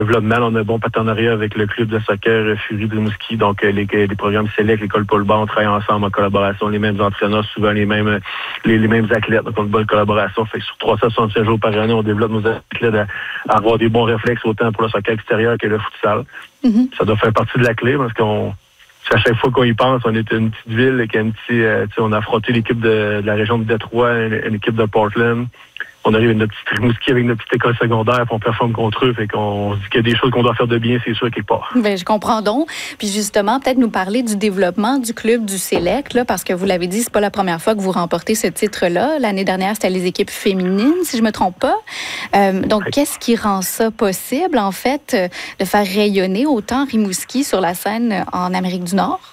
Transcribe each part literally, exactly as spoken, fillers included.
développement. On a un bon partenariat avec le club de soccer Fury de Rimouski. Donc, les, les programmes Select, l'école Paul Bas, on travaille ensemble en collaboration. Les mêmes entraîneurs, souvent les mêmes les, les mêmes athlètes. Donc, on a une bonne collaboration. Fait que sur trois cent soixante-seize jours par année, on développe nos athlètes à, à avoir des bons réflexes autant pour le soccer extérieur que le futsal. Mm-hmm. Ça doit faire partie de la clé parce qu'on à chaque fois qu'on y pense, on est une petite ville avec un petit, euh, on a affronté l'équipe de, de la région de Détroit, une, une équipe de Portland. On arrive à notre petite Rimouski avec notre petite école secondaire, puis on performe contre eux. Fait qu'on se dit qu'il y a des choses qu'on doit faire de bien, c'est sûr, quelque part. Bien, je comprends donc. Puis justement, peut-être nous parler du développement du club du Select, là, parce que vous l'avez dit, c'est pas la première fois que vous remportez ce titre-là. L'année dernière, c'était les équipes féminines, si je me trompe pas. Euh, donc, oui. Qu'est-ce qui rend ça possible, en fait, de faire rayonner autant Rimouski sur la scène en Amérique du Nord?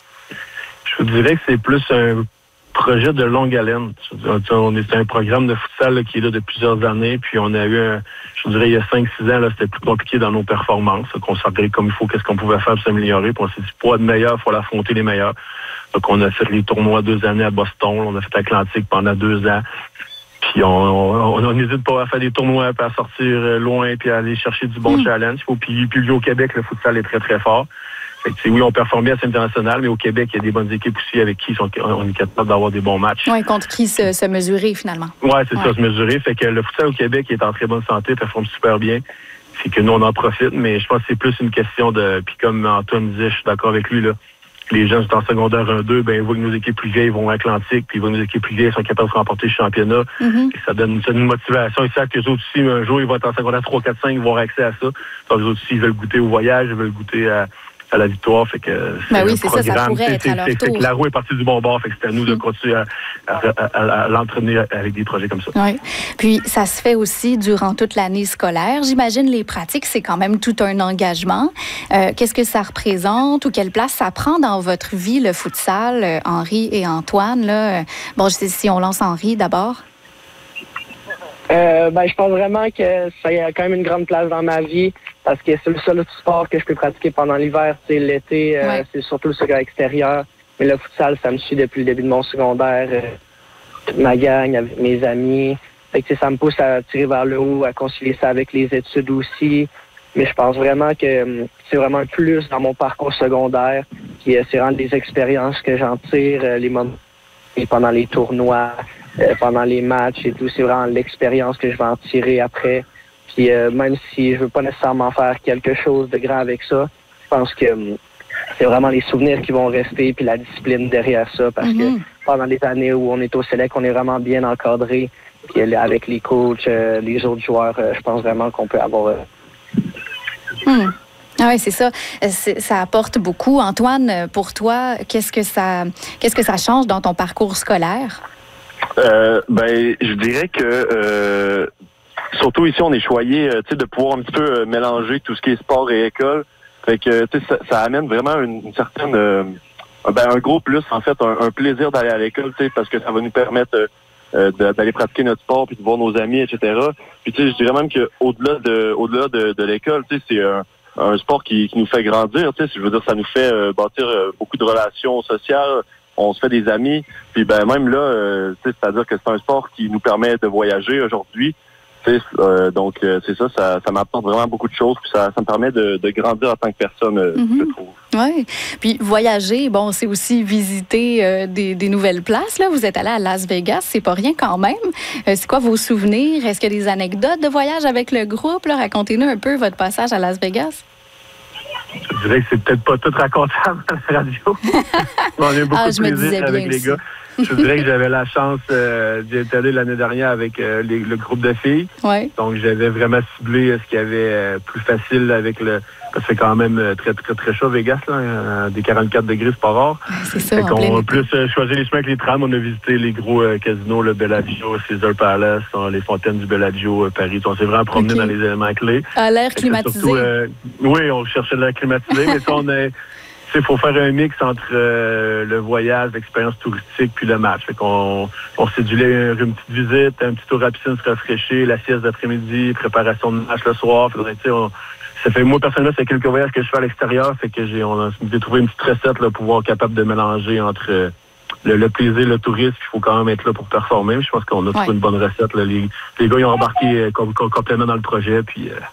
Je vous dirais que c'est plus un projet de longue haleine. On est un programme de futsal là, qui est là depuis plusieurs années, puis on a eu, un, je vous dirais, il y a cinq six ans, là, c'était plus compliqué dans nos performances, qu'on s'appelait comme il faut, qu'est-ce qu'on pouvait faire pour s'améliorer, puis on s'est dit, pour être meilleur, il faut affronter les meilleurs. Donc, on a fait les tournois deux années à Boston, on a fait Atlantique pendant deux ans, puis on n'hésite pas à faire des tournois, puis à sortir loin, puis à aller chercher du bon mmh. challenge. Puis, puis au Québec, le futsal est très, très fort. Fait que, oui, on performe bien à l'international, mais au Québec, il y a des bonnes équipes aussi avec qui sont, on est capable d'avoir des bons matchs. Oui, contre qui se, se mesurer, finalement. Oui, c'est ouais. ça, se mesurer. Fait que le futsal au Québec est en très bonne santé, performe super bien. C'est que nous, on en profite, mais je pense que c'est plus une question de... Puis comme Antoine disait, je suis d'accord avec lui, là, les gens sont en secondaire un deux, ben ils voient que nos équipes plus vieilles vont à Atlantique, puis ils voient que nos équipes plus vieilles sont capables de remporter le championnat. Mm-hmm. Et ça donne, ça donne une motivation. Ils savent qu'eux autres aussi, un jour, ils vont être en secondaire trois, quatre, cinq, ils vont avoir accès à ça. Donc, eux autres aussi, ils veulent goûter au voyage, ils veulent goûter à... à la victoire, fait que c'est ben oui, un c'est programme. Ça, ça pourrait être à leur tour. Fait que la roue est partie du bon bord, fait que c'est à nous mmh. de continuer à, à, à, à l'entraîner avec des projets comme ça. Oui. Puis ça se fait aussi durant toute l'année scolaire. J'imagine les pratiques, c'est quand même tout un engagement. Euh, qu'est-ce que ça représente ou quelle place ça prend dans votre vie, le futsal, euh, Henri et Antoine? Là? Bon, je sais si on lance Henri d'abord. Euh, ben, je pense vraiment que ça a quand même une grande place dans ma vie parce que c'est le seul sport que je peux pratiquer pendant l'hiver. C'est l'été, euh, ouais. c'est surtout le soccer extérieur. Mais le futsal, ça me suit depuis le début de mon secondaire. Euh, ma gang, avec mes amis. Fait que, ça me pousse à tirer vers le haut, à concilier ça avec les études aussi. Mais je pense vraiment que um, c'est vraiment un plus dans mon parcours secondaire. Puis, euh, c'est vraiment des expériences que j'en tire, euh, les moments et pendant les tournois. Euh, pendant les matchs et tout, c'est vraiment l'expérience que je vais en tirer après. Puis euh, même si je veux pas nécessairement faire quelque chose de grand avec ça, je pense que euh, c'est vraiment les souvenirs qui vont rester puis la discipline derrière ça. Parce mm-hmm. que pendant les années où on est au Select, on est vraiment bien encadré. Puis avec les coachs, euh, les autres joueurs, euh, je pense vraiment qu'on peut avoir... Euh... Mm. Ah oui, c'est ça. C'est, ça apporte beaucoup. Antoine, pour toi, qu'est-ce que ça, qu'est-ce que ça change dans ton parcours scolaire? Euh, ben, je dirais que euh, surtout ici, on est choyé, euh, tu sais, de pouvoir un petit peu euh, mélanger tout ce qui est sport et école. Fait que, tu sais, ça, ça amène vraiment une, une certaine, euh, ben, un gros plus, en fait, un, un plaisir d'aller à l'école, tu sais, parce que ça va nous permettre euh, de, d'aller pratiquer notre sport, puis de voir nos amis, et cetera. Puis, tu sais, je dirais même que au-delà de, au-delà de, de l'école, tu sais, c'est un, un sport qui, qui nous fait grandir, tu sais. Je veux dire, ça nous fait euh, bâtir euh, beaucoup de relations sociales. On se fait des amis, puis ben même là, euh, c'est-à-dire que c'est un sport qui nous permet de voyager aujourd'hui. Euh, donc euh, c'est ça, ça, ça m'apporte vraiment beaucoup de choses, puis ça, ça me permet de, de grandir en tant que personne, euh, mm-hmm. je trouve. Oui, puis voyager, bon, c'est aussi visiter euh, des, des nouvelles places. Là, vous êtes allé à Las Vegas, c'est pas rien quand même. Euh, c'est quoi vos souvenirs? Est-ce qu'il y a des anecdotes de voyage avec le groupe? Là? Racontez-nous un peu votre passage à Las Vegas. Je dirais que c'est peut-être pas tout racontable à la radio. On a eu beaucoup ah, de plaisir avec les aussi. gars. Je dirais que j'avais la chance euh, d'être allé l'année dernière avec euh, les, le groupe de filles. Ouais. Donc, j'avais vraiment ciblé euh, ce qu'il y avait euh, plus facile avec le... Parce que c'est quand même euh, très, très, très chaud, Vegas, là. Euh, des quarante-quatre degrés, c'est pas rare. C'est ça, fait qu'on a plus euh, choisi les chemins avec les trams. On a visité les gros euh, casinos, le Bellagio, Caesar Palace, euh, les fontaines du Bellagio, euh, Paris. On s'est vraiment promené okay. dans les éléments clés. À l'air climatisé. Surtout, euh, oui, on cherchait de l'air climatisé, mais ça, on est... Il faut faire un mix entre euh, le voyage, l'expérience touristique puis le match. Fait qu'on on cédulait une, une petite visite, un petit tour à piscine se rafraîchir, la sieste d'après-midi, préparation de match le soir. Fait, on, ça fait moi personnellement, c'est quelques voyages que je fais à l'extérieur, fait que j'ai on a trouvé une petite recette là, pour pouvoir être capable de mélanger entre euh, le, le plaisir, le tourisme. Il faut quand même être là pour performer. Je pense qu'on a trouvé ouais. une bonne recette. Là. Les, les gars ils ont embarqué euh, com- com- complètement dans le projet, puis. Euh,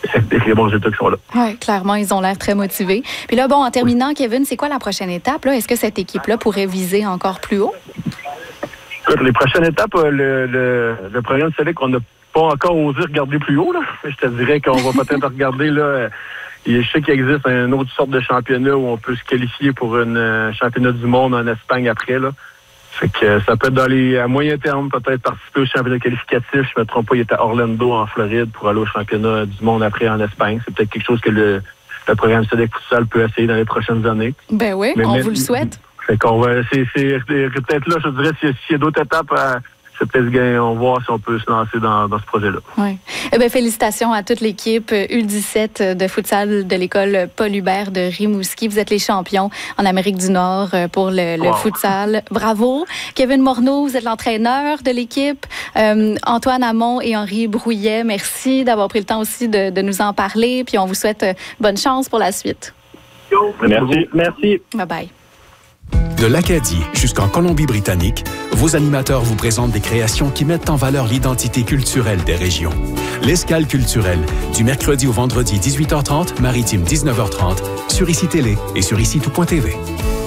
les bons résultats qui sont là. Oui, clairement, ils ont l'air très motivés. Puis là, bon, en terminant, Kevin, c'est quoi la prochaine étape? Là? Est-ce que cette équipe-là pourrait viser encore plus haut? Écoute, les prochaines étapes, le, le, le programme Select, on n'a pas encore osé regarder plus haut. Là. Je te dirais qu'on va peut-être regarder, là, je sais qu'il existe une autre sorte de championnat où on peut se qualifier pour un championnat du monde en Espagne après, là. Fait que ça peut être dans les à moyen terme, peut-être participer au championnat qualificatif. Je ne me trompe pas, il est à Orlando, en Floride, pour aller au championnat du monde après en Espagne. C'est peut-être quelque chose que le, le programme Select Futsal peut essayer dans les prochaines années. Ben oui, mais on mais, vous le souhaite. Fait qu'on va, c'est, c'est, c'est peut-être là, je dirais, s'il y a d'autres étapes, à, c'est peut-être on va voir si on peut se lancer dans, dans ce projet-là. Oui. Eh bien, félicitations à toute l'équipe U dix-sept de futsal de l'école Paul Hubert de Rimouski. Vous êtes les champions en Amérique du Nord pour le, le wow. futsal. Bravo. Kevin Morneau, vous êtes l'entraîneur de l'équipe. Euh, Antoine Hamon et Henri Brouillet, merci d'avoir pris le temps aussi de, de nous en parler. Puis on vous souhaite bonne chance pour la suite. Merci. Merci. Bye-bye. De l'Acadie jusqu'en Colombie-Britannique, vos animateurs vous présentent des créations qui mettent en valeur l'identité culturelle des régions. L'Escale culturelle, du mercredi au vendredi dix-huit heures trente, maritime dix-neuf heures trente, sur ICI Télé et sur ici tout point t v.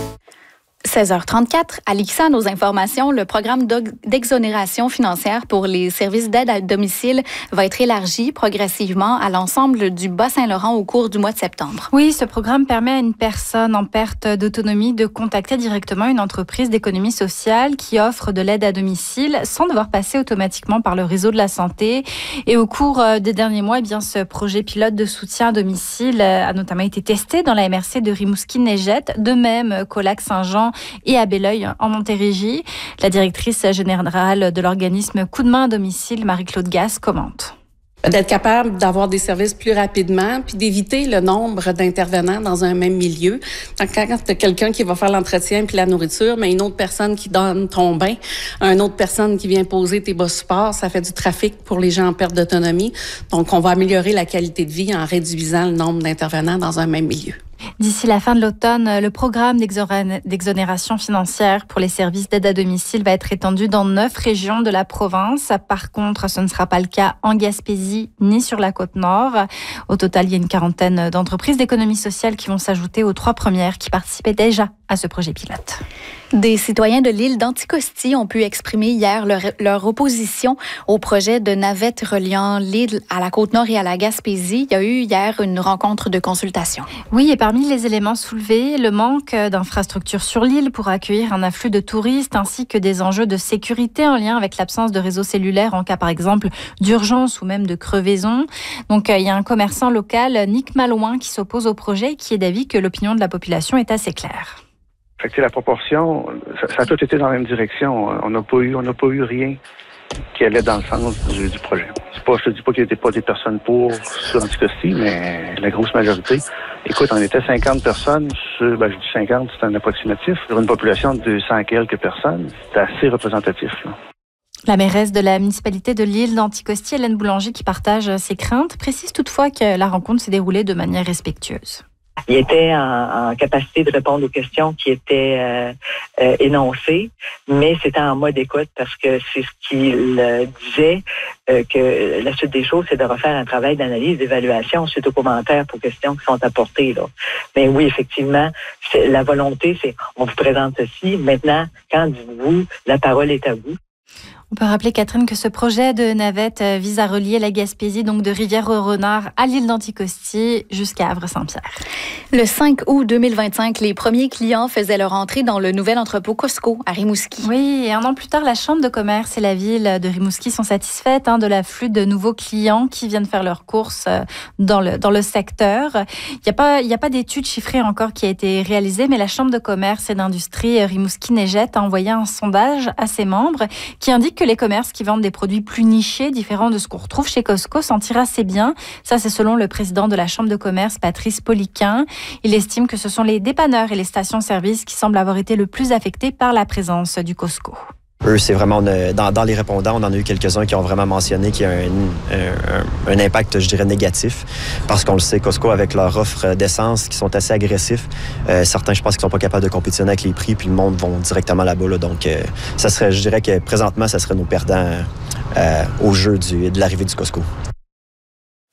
seize heures trente-quatre, à l'I C S A, nos informations, le programme d'exonération financière pour les services d'aide à domicile va être élargi progressivement à l'ensemble du Bas-Saint-Laurent au cours du mois de septembre. Oui, ce programme permet à une personne en perte d'autonomie de contacter directement une entreprise d'économie sociale qui offre de l'aide à domicile sans devoir passer automatiquement par le réseau de la santé. Et au cours des derniers mois, eh bien, ce projet pilote de soutien à domicile a notamment été testé dans la M R C de Rimouski-Neigette, de même qu'au Lac-Saint-Jean et à Belleuil en Montérégie. La directrice générale de l'organisme Coup de main à domicile, Marie-Claude Gasse, commente. D'être capable d'avoir des services plus rapidement, puis d'éviter le nombre d'intervenants dans un même milieu. Donc, quand tu as quelqu'un qui va faire l'entretien puis la nourriture, mais une autre personne qui donne ton bain, une autre personne qui vient poser tes bas supports, ça fait du trafic pour les gens en perte d'autonomie. Donc, on va améliorer la qualité de vie en réduisant le nombre d'intervenants dans un même milieu. D'ici la fin de l'automne, le programme d'exonération financière pour les services d'aide à domicile va être étendu dans neuf régions de la province. Par contre, ce ne sera pas le cas en Gaspésie ni sur la Côte-Nord. Au total, il y a une quarantaine d'entreprises d'économie sociale qui vont s'ajouter aux trois premières qui participaient déjà à ce projet pilote. Des citoyens de l'île d'Anticosti ont pu exprimer hier leur, leur opposition au projet de navette reliant l'île à la Côte-Nord et à la Gaspésie. Il y a eu hier une rencontre de consultation. Oui, et parmi les éléments soulevés, le manque d'infrastructures sur l'île pour accueillir un afflux de touristes ainsi que des enjeux de sécurité en lien avec l'absence de réseau cellulaire en cas par exemple d'urgence ou même de crevaison. Donc il y a un commerçant local, Nick Malouin, qui s'oppose au projet et qui est d'avis que l'opinion de la population est assez claire. Fait que la proportion, ça, ça a tout été dans la même direction. On n'a pas eu, on n'a pas eu rien qui allait dans le sens du, du projet. C'est pas, je te dis pas qu'il n'y était pas des personnes pour sur Anticosti, mais la grosse majorité. Écoute, on était cinquante personnes sur, ben je dis cinquante, c'est un approximatif. Sur une population de deux cents quelques personnes, c'est assez représentatif, là. La mairesse de la municipalité de l'île d'Anticosti, Hélène Boulanger, qui partage ses craintes, précise toutefois que la rencontre s'est déroulée de manière respectueuse. Il était en, en capacité de répondre aux questions qui étaient euh, euh, énoncées, mais c'était en mode écoute parce que c'est ce qu'il euh, disait, euh, que la suite des choses, c'est de refaire un travail d'analyse, d'évaluation suite aux commentaires, aux questions qui sont apportées, là. Mais oui, effectivement, c'est, la volonté, c'est on vous présente ceci. Maintenant, quand dites-vous, la parole est à vous. On peut rappeler, Catherine, que ce projet de navette vise à relier la Gaspésie, donc de Rivière-au-Renard à l'île d'Anticosti jusqu'à Havre-Saint-Pierre. Le cinq août deux mille vingt-cinq, les premiers clients faisaient leur entrée dans le nouvel entrepôt Costco à Rimouski. Oui, et un an plus tard, la Chambre de commerce et la ville de Rimouski sont satisfaites hein, de l'afflux de nouveaux clients qui viennent faire leurs courses dans le, dans le secteur. Il n'y a pas, il n'y a pas d'étude chiffrée encore qui a été réalisée, mais la Chambre de commerce et d'industrie Rimouski-Neigette a envoyé un sondage à ses membres qui indique que les commerces qui vendent des produits plus nichés, différents de ce qu'on retrouve chez Costco, s'en tirent assez bien. Ça, c'est selon le président de la Chambre de commerce, Patrice Poliquin. Il estime que ce sont les dépanneurs et les stations-service qui semblent avoir été le plus affectés par la présence du Costco. Eux, c'est vraiment, dans, dans les répondants, on en a eu quelques-uns qui ont vraiment mentionné qu'il y a un, un, un impact, je dirais, négatif. Parce qu'on le sait, Costco, avec leur offre d'essence, qui sont assez agressifs, euh, certains, je pense, qu'ils sont pas capables de compétitionner avec les prix, puis le monde vont directement là-bas. Là. Donc, euh, ça serait, je dirais que présentement, ça serait nos perdants euh, au jeu du, de l'arrivée du Costco.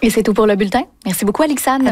Et c'est tout pour le bulletin. Merci beaucoup, Alixane.